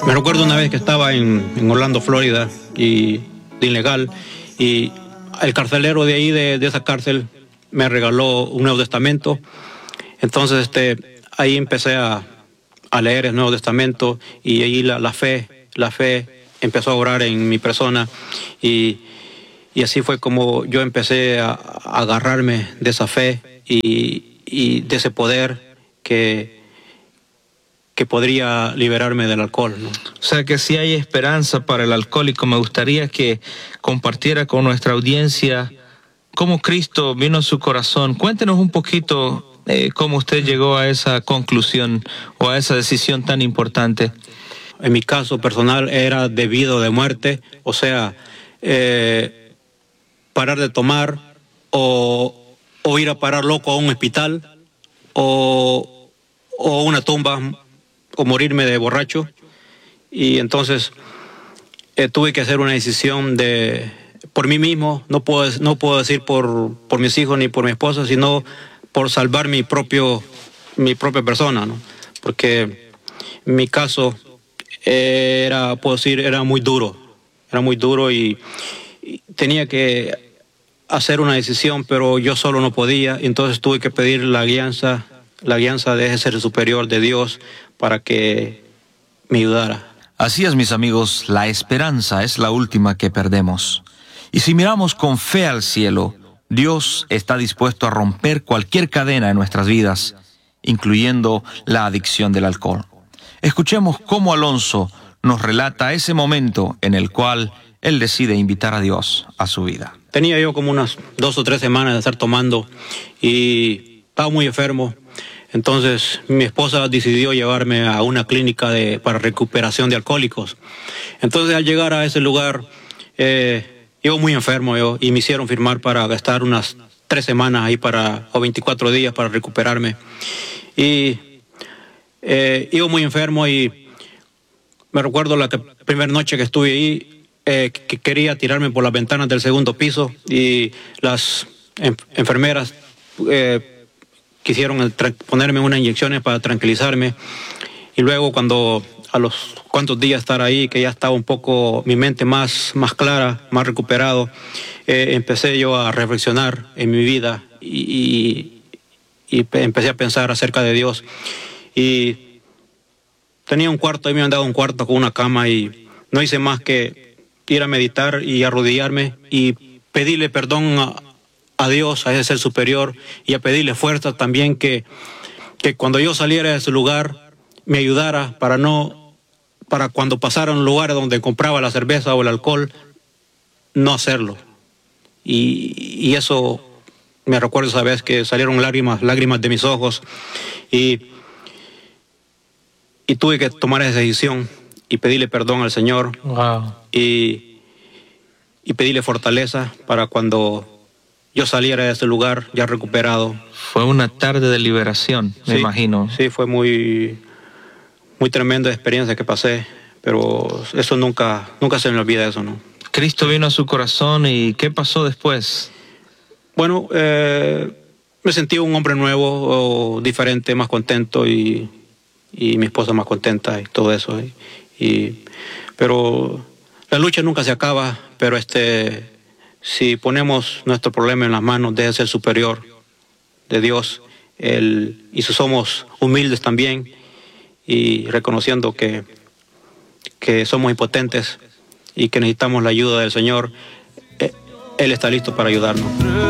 Me recuerdo una vez que estaba en Orlando, Florida, y de ilegal, y el carcelero de ahí, de esa cárcel, me regaló un Nuevo Testamento. Entonces ahí empecé a leer el Nuevo Testamento, y ahí la fe empezó a orar en mi persona, y así fue como yo empecé a agarrarme de esa fe y de ese poder que podría liberarme del alcohol, ¿no? O sea que si hay esperanza para el alcohólico. Me gustaría que compartiera con nuestra audiencia cómo Cristo vino a su corazón. Cuéntenos un poquito cómo usted llegó a esa conclusión o a esa decisión tan importante. En mi caso personal era debido de muerte, o sea, parar de tomar o ir a parar loco a un hospital o una tumba o morirme de borracho. Y entonces tuve que hacer una decisión por mí mismo. No puedo decir por mis hijos ni por mi esposa, sino por salvar mi propia persona, ¿no? Porque mi caso era muy duro y tenía que hacer una decisión, pero yo solo no podía. Entonces tuve que pedir la guianza de ese ser superior, de Dios, para que me ayudara. Así es, mis amigos, la esperanza es la última que perdemos. Y si miramos con fe al cielo, Dios está dispuesto a romper cualquier cadena en nuestras vidas, incluyendo la adicción del alcohol. Escuchemos cómo Alonso nos relata ese momento en el cual él decide invitar a Dios a su vida. Tenía yo como unas 2 o 3 semanas de estar tomando y estaba muy enfermo. Entonces mi esposa decidió llevarme a una clínica para recuperación de alcohólicos. Entonces al llegar a ese lugar, yo muy enfermo y me hicieron firmar para gastar unas 3 semanas ahí o 24 días para recuperarme. Y iba muy enfermo y me recuerdo la primera noche que estuve ahí, que quería tirarme por las ventanas del 2º piso, y las enfermeras quisieron ponerme unas inyecciones para tranquilizarme. Y luego, cuando a los cuantos días estar ahí, que ya estaba un poco mi mente más clara, más recuperado, empecé yo a reflexionar en mi vida y empecé a pensar acerca de Dios. Y tenía un cuarto, ahí me han dado un cuarto con una cama, y no hice más que ir a meditar y arrodillarme y pedirle perdón a Dios, a ese ser superior, y a pedirle fuerza también que cuando yo saliera de ese lugar me ayudara para cuando pasara a un lugar donde compraba la cerveza o el alcohol, no hacerlo. Y eso, me recuerdo esa vez que salieron lágrimas de mis ojos, y tuve que tomar esa decisión y pedirle perdón al Señor. Wow. Y pedirle fortaleza para cuando yo saliera de ese lugar ya recuperado. Fue una tarde de liberación, me imagino. Sí, fue muy tremenda experiencia que pasé, pero eso nunca se me olvida eso, ¿no? Cristo vino a su corazón, ¿y qué pasó después? Bueno, me sentí un hombre nuevo, diferente, más contento, y mi esposa más contenta y todo eso. Pero la lucha nunca se acaba, pero si ponemos nuestro problema en las manos de ese ser superior, de Dios, y si somos humildes también, y reconociendo que somos impotentes y que necesitamos la ayuda del Señor, Él está listo para ayudarnos.